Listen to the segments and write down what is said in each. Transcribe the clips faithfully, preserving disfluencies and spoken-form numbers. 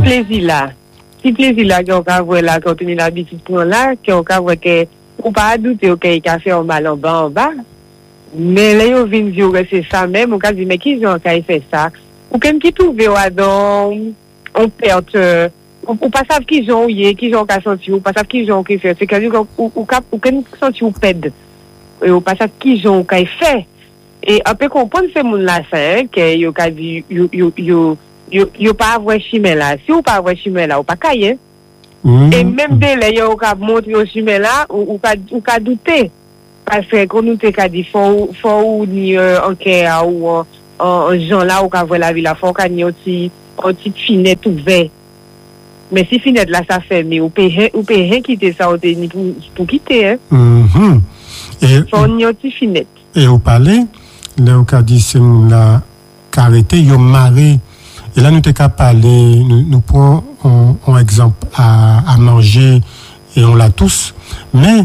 plaisir là. Si plaisir là, qu'on a voir là, quand on a l'habitude pour là, qu'on a voir que, on pas douter, ok, il a fait un mal en bas, en bas. Mais là, on vient dire que c'est ça même, on a dit, mais qui ont fait ça? Ou quelqu'un qui trouve, dans, on perd, ou pas savent qui ont eu, qui ont senti, ou pas savent qui ont fait. C'est que, ou, ou, ou quelqu'un senti ou pède. Ou pas savent qui ont fait. Et on peut comprendre ces gens-là, c'est que yo ka dit yo yo yo yo yo pas avoir chemin là. Si ou pas avoir chemin là, ou pas cailler. Mm. Et même dès là yo ka montrer au chemin là, ou ou ka ou ka douter parce que quand nous te ka dit faut faut ou ni en cœur ou en gens là ou ka voir la vie là, faut ka ni aussi petit fenêtre ouvert. Mais si fenêtre là ça ferme, ou peut ou peut rien quitter ça ou ni pour pour quitter hein. Mhm. Et faut ni petit fenêtre. Et au palais là on a dit c'est la carité yo maré et là nous t'es qu'à parler nous nous prenons un, un exemple à, à manger et on l'a tous mais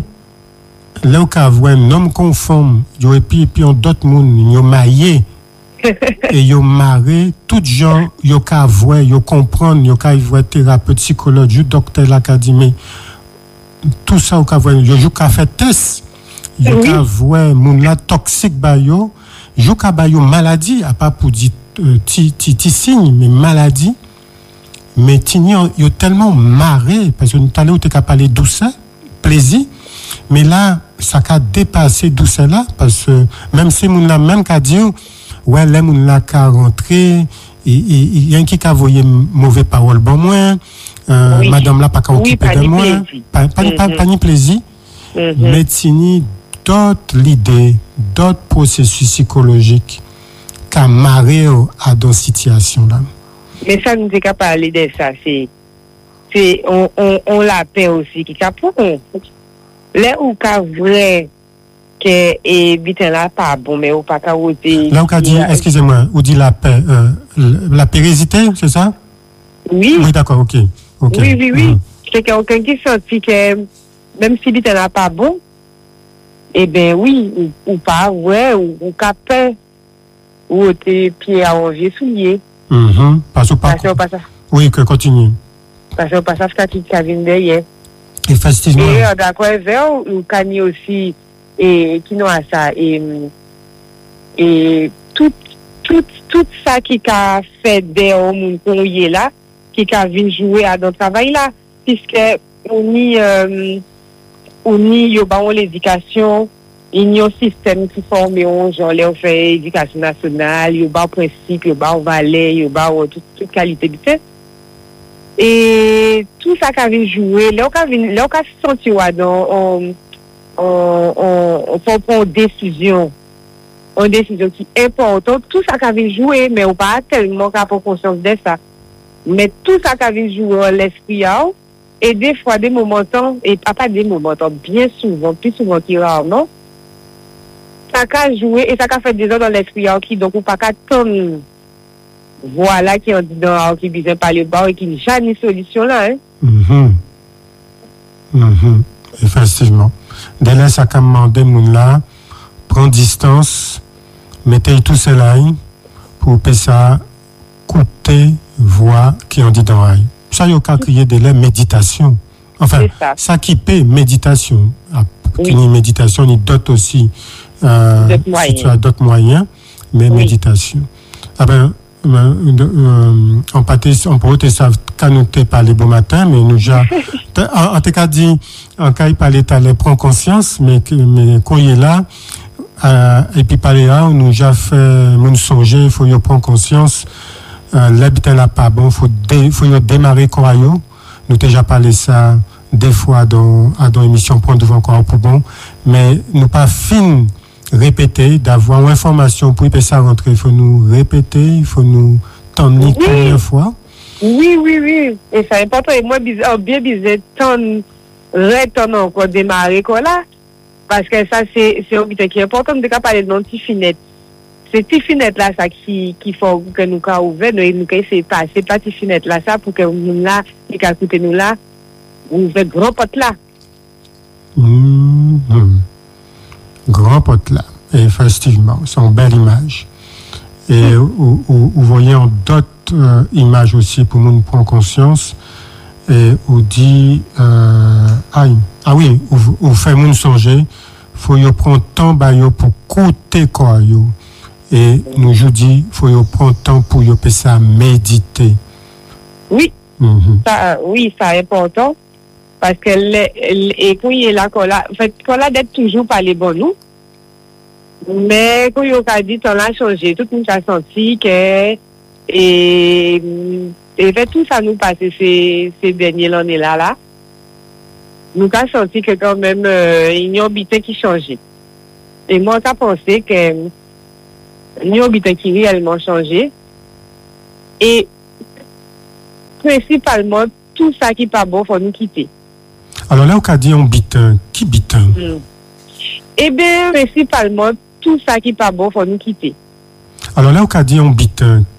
là on a voir un homme conforme yo et puis puis on d'autres monde yo maillé et yo maré tout gens yo ka voir yo comprendre yo ka voir thérapeute psychologue yo docteur l'académie tout ça on ka voir yo yo ka fait test yo oui. Ka voir moun la toxique ba yo yo ka ba yo maladie à pas pour dire ti ti ti signe mais maladie mais tini yo tellement marré parce que nous allé ou t'es qu'à parler douceur plaisir mais là ça qu'a dépassé douceur là parce que même si moun la même qu'a dit ouais les moun la qu'a rentré et il y a un qui qu'a voyé mauvais parole bon moi euh, oui. Madame là pas qu'a occupé oui, de moi pas pas mm-hmm. pas, pas ni plaisir mm-hmm. mais tini d'autres l'idée d'autres processus psychologiques qu'a marré à dans situation là. Mais ça nous est capable parler de ça c'est c'est on on on la paix aussi qui cap pour là où qu'a vrai que et bitin là pas bon mais ou pas qu'a ôter là où qu'a dit excusez-moi ou dit la paix euh, la pérésité c'est ça? Oui. Oui d'accord OK. OK. Oui oui oui. Mm. C'est quelqu'un qui senti que même si bitin là pas bon eh ben oui ou, ou pas ouais ou, ou qu'a paix ou tes pieds à envier souliers. Mhm. Parce pas. Parce que oui, que continue. Parce que passage qui qui vient derrière. Effectivement. Et d'accord vers ou cani aussi et qui non à ça et et tout tout tout ça qui a fait des hommes qu'on y est là qui a venu jouer à notre travail là puisque on y euh, on y yo ba on l'éducation il y a un système qui forme on genre les on fait éducation nationale il y a un principe il y a un valeur il y a toute toute qualité de fait et tout ça qui a venu jouer là on a venu là on a senti dans on on on on prend une décision une décision qui est importante tout ça qui a venu jouer mais on pas tellement qu'à prendre conscience de ça mais tout ça qui a venu jouer l'esprit et des fois des moments temps et pas des moments temps bien souvent plus souvent que rarement ça a joué et ça a fait des autres dans l'esprit qui donc ou pas qu'attendre voilà qui ont dit dans qui besoin parler bas et qui n'a jamais solution là hein mhm mhm effectivement dès là ça a demandé moun là prend distance mettez tout cela pour que ça coûter voix qui ont dit dans l'oreille ça y a qu'à crier de la méditation enfin ça. ça qui paie méditation oui. Ni méditation ni d'autres aussi euh, si tu as d'autres moyens mais oui. Méditation ah ben euh, euh, on peut on peut ça quand nous te parler bon matin mais nous déjà en, en tout cas dit en cas il parler t'allais prendre conscience mais mais quand il est là euh, et puis parler là nous déjà fait nous songer il faut y prendre conscience euh, l'habitat là pas bon faut dé, faut y démarrer quoi yo nous déjà parlé ça des fois dans à dans émission point devant encore pour bon mais nous pas fin répéter d'avoir l'information pour que ça rentre il faut nous répéter il faut nous tendre oui. Combien de fois oui oui oui et c'est important et moi bizarre bien bizarre tendre retourner encore démarrer quoi là parce que ça c'est c'est un but qui est important de parler de notre finette c'est petit finette là ça qui qui faut que nous ca ouvert nous nous essayer passer pas petit finette là ça pour que nous là qui ca écouter nous là ouvert grand porte là mmh. Grand porte là et effectivement c'est une belle image et vous voyez en d'autres euh, image aussi pour nous prendre conscience. Et on dit, euh, aïe, ah oui, on fait moun songer, faut y prendre temps bah, yo pour côté quoi yo. Et nous je dis, faut y prendre temps pour y passer à méditer. Oui, mm-hmm. ça, oui, ça est important. Parce que et quand il est là, qu'on a, en fait, qu'on a d'être toujours pas les bons nous. Mais quand il a dit, on a changé, tout le monde a senti que, et, et fait tout ça nous passe ces, ces dernières années là, là. Nous avons senti que quand même, euh, il y a un habitat qui changeait. Et moi, j'ai pensé que, il y a un habitat qui réellement changé. Et, principalement, tout ça qui n'est pas bon, il faut nous quitter. Alors là, on a dit on bitin. Qui bitin? Mm. Eh bien, principalement, tout ça qui n'est pas bon, il faut nous quitter. Alors là, on a dit on bitin.